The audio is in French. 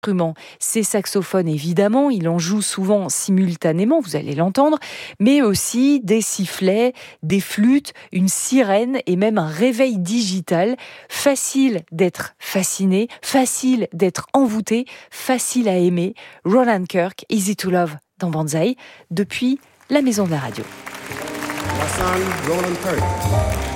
Ses saxophones, évidemment, il en joue souvent simultanément, vous allez l'entendre, mais aussi des sifflets, des flûtes, une sirène et même un réveil digital. Facile d'être fasciné, facile d'être envoûté, facile à aimer. Roland Kirk, Easy to Love dans Banzai, depuis la Maison de la Radio. My son, Roland Kirk.